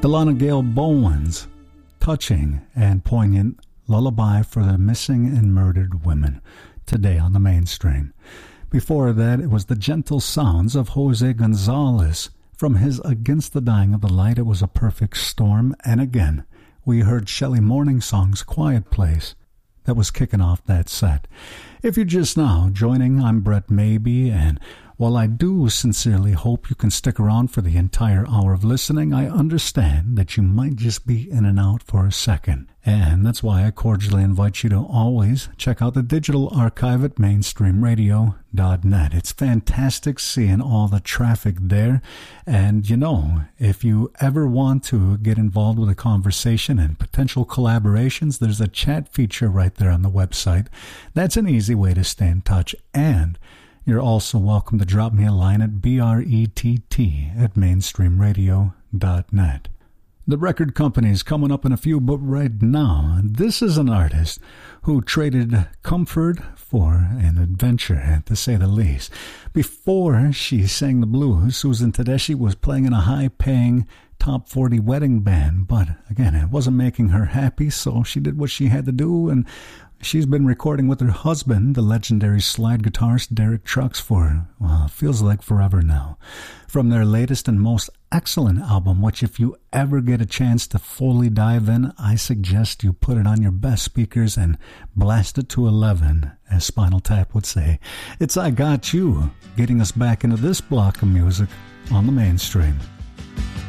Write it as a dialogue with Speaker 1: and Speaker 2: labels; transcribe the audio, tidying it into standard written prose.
Speaker 1: Delana Gale Bowen's touching and poignant lullaby for the missing and murdered women, today on the mainstream. Before that, it was the gentle sounds of Jose Gonzalez from his Against the Dying of the Light. It was a perfect storm. And again, we heard Shelley Morningsong's Quiet Place. That was kicking off that set. If you're just now joining, I'm Brett Maybe, and while I do sincerely hope you can stick around for the entire hour of listening, I understand that you might just be in and out for a second. And that's why I cordially invite you to always check out the digital archive at mainstreamradio.net. It's fantastic seeing all the traffic there. And you know, if you ever want to get involved with a conversation and potential collaborations, there's a chat feature right there on the website. That's an easy way to stay in touch. And you're also welcome to drop me a line at brett@mainstreamradio.net. The record company is coming up in a few, but right now, this is an artist who traded comfort for an adventure, to say the least. Before she sang the blues, Susan Tedeschi was playing in a high-paying top 40 wedding band, but again, it wasn't making her happy, so she did what she had to do, and she's been recording with her husband, the legendary slide guitarist Derek Trucks, for, well, it feels like forever now. From their latest and most excellent album, which if you ever get a chance to fully dive in, I suggest you put it on your best speakers and blast it to 11, as Spinal Tap would say. It's I Got You, getting us back into this block of music on the mainstream.